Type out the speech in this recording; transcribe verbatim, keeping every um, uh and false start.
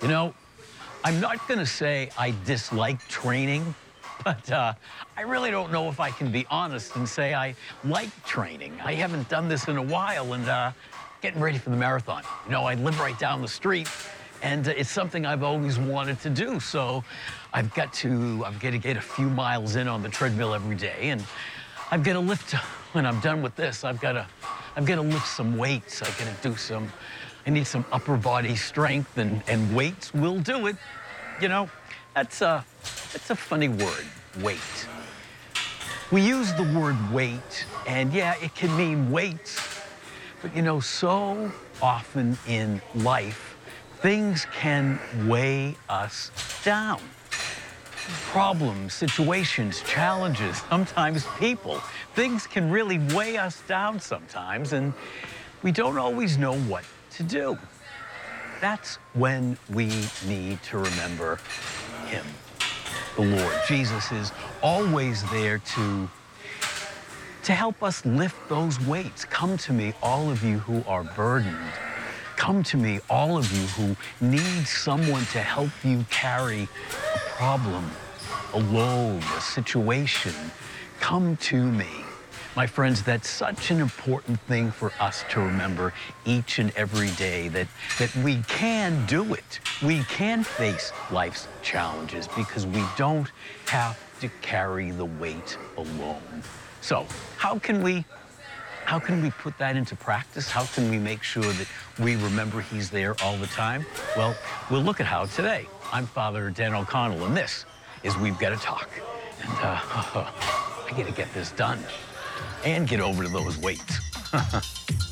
You know, I'm not going to say I dislike training, but uh, I really don't know if I can be honest and say I like training. I haven't done this in a while, and uh, getting ready for the marathon. You know, I live right down the street, and uh, it's something I've always wanted to do. So I've got to, I've got to get a few miles in on the treadmill every day, and I've got to lift. When I'm done with this, I've got to, I've got to lift some weights. I've got to do some. I need some upper body strength, and, and weights will do it. You know, that's a, that's a funny word, weight. We use the word weight, and yeah, it can mean weights, but you know, so often in life, things can weigh us down. Problems, situations, challenges, sometimes people, things can really weigh us down sometimes, and we don't always know what to do. That's when we need to remember him, the Lord. Jesus is always there to, to help us lift those weights. Come to me, all of you who are burdened. Come to me, all of you who need someone to help you carry a problem, a load, a situation. Come to me. My friends, that's such an important thing for us to remember each and every day, that, that we can do it. We can face life's challenges because we don't have to carry the weight alone. So how can we, how can we put that into practice? How can we make sure that we remember he's there all the time? Well, we'll look at how today. I'm Father Dan O'Connell, and this is We've Got to Talk. And uh, I got to get this done and get over to those weights.